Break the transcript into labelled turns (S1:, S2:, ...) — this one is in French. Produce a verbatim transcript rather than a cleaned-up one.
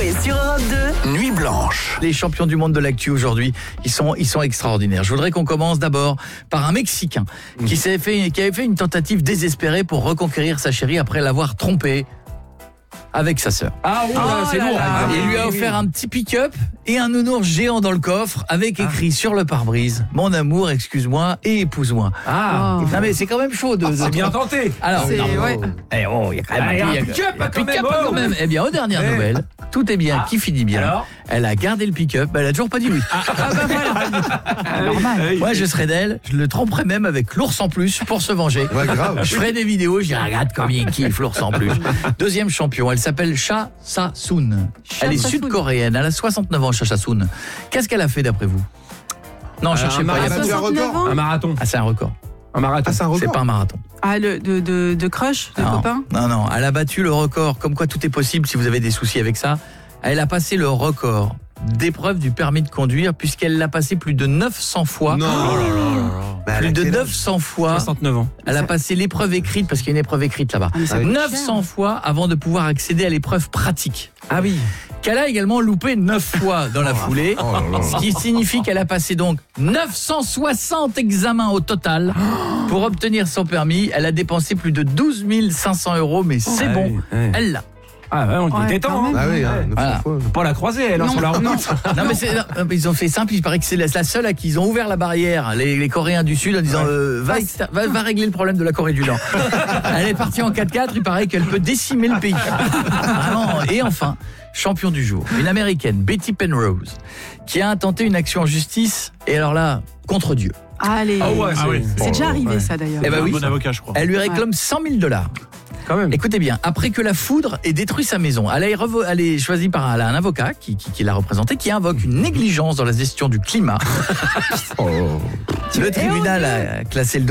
S1: Coé sur Europe deux.
S2: Nuit blanche.
S3: Les champions du monde de l'actu aujourd'hui, ils sont, ils sont extraordinaires. Je voudrais qu'on commence d'abord par un Mexicain qui, s'est fait, qui avait fait une tentative désespérée pour reconquérir sa chérie après l'avoir trompée avec sa sœur.
S4: Ah oui,
S1: Oh
S4: c'est
S1: là
S4: lourd.
S1: là.
S4: Ah,
S3: Il
S4: oui,
S3: lui a
S4: oui,
S3: offert
S4: oui.
S3: un petit pick-up et un nounours géant dans le coffre avec écrit sur le pare-brise: mon amour, excuse-moi et épouse-moi.
S4: Ah,
S3: Non mais c'est quand même chaud de...
S4: c'est bien tenté.
S3: Alors,
S1: C'est-
S3: non,
S1: ouais.
S3: eh, oh, il y a quand même
S4: Ah, il y a un
S3: il y a-
S4: pick-up,
S3: il y a un
S4: quand même,
S3: pick-up,
S4: oh.
S3: quand même. Eh bien, aux dernières
S4: Eh.
S3: nouvelles, tout est bien,
S4: Ah.
S3: qui finit bien.
S4: Alors
S3: Elle a gardé le pick-up, mais elle a toujours pas dit oui.
S1: Ah bah voilà. Normal.
S3: Moi, je serais d'elle, je le tromperais même avec l'ours en plus pour se venger.
S5: Ouais, grave.
S3: Je ferai des vidéos, je dirais regarde comme il kiffe l'ours en plus. Deuxième champion, elle s'appelle Cha Sa-soon. Elle est
S1: Cha Sa-soon.
S3: sud-coréenne, elle a soixante-neuf ans, Cha Sa-soon. Qu'est-ce qu'elle a fait d'après vous? Non,
S4: Euh,
S3: cherchez
S4: un
S3: pas, il y a
S5: marathon.
S3: pas-
S5: un
S1: soixante-neuf
S5: record.
S1: ans.
S4: Un marathon.
S3: Ah, c'est un record.
S4: Un marathon.
S5: Ah, c'est un
S3: C'est
S5: record.
S3: pas un marathon.
S1: Ah, le, de, de, de crush, de
S3: non,
S1: copain.
S3: non, non, elle a battu le record, comme quoi tout est possible si vous avez des soucis avec ça. Elle a passé le record d'épreuve du permis de conduire puisqu'elle l'a passé plus de neuf cents fois.
S5: Non. Bah, elle
S3: Plus
S5: a
S3: de
S5: quel âge
S3: neuf cents fois.
S4: soixante-neuf ans.
S3: Elle a passé l'épreuve écrite, parce qu'il y a une épreuve écrite là-bas.
S1: Ah, mais ça
S5: Ah oui.
S1: coûte
S3: neuf cents
S1: cher.
S3: fois avant de pouvoir accéder à l'épreuve pratique.
S4: Ah oui.
S3: Qu'elle a également loupé neuf fois dans la foulée.
S5: Oh là là.
S3: Ce qui signifie qu'elle a passé donc neuf cent soixante examens au total pour obtenir son permis. Elle a dépensé plus de douze mille cinq cents euros, mais c'est
S4: Ouais,
S3: bon,
S4: ouais.
S3: elle l'a.
S4: Ah ouais, on
S1: Ouais,
S4: était temps.
S1: quand
S4: Hein.
S5: Ah oui, hein,
S4: Ouais.
S5: neuf cents
S3: Voilà.
S5: fois.
S4: Faut pas la croiser, elle, hein,
S1: Non,
S4: sur la route.
S1: non.
S3: Non mais c'est, non, mais ils ont fait simple, il paraît que c'est la, la seule à qui ils ont ouvert la barrière, les, les Coréens du Sud, en disant euh, va, exter- va, va régler le problème de la Corée du Nord. Elle est partie en quatre quatre, il paraît qu'elle peut décimer le pays. Vraiment. Et enfin, champion du jour, une américaine, Betty Penrose, qui a intenté une action en justice, et alors là, contre Dieu.
S1: Allez.
S4: Ah ouais,
S6: Ah oui.
S1: C'est déjà arrivé
S4: ouais.
S1: ça d'ailleurs.
S3: Eh ben
S6: un
S3: oui.
S6: bon avocat, je crois.
S3: Elle lui réclame cent mille dollars.
S4: Quand même.
S3: Écoutez bien, après que la foudre ait détruit sa maison, elle est, revo- elle est choisie par elle a un avocat qui, qui, qui l'a représenté, qui invoque une négligence dans la gestion du climat.
S5: Oh.
S3: Le tribunal a classé le